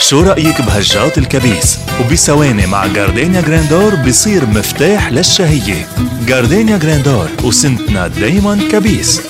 شو رأيك بهجات الكبيس؟ وبثواني مع جاردينيا جراندور بصير مفتاح للشهية. جاردينيا جراندور، وسنتنا دايما كبيس.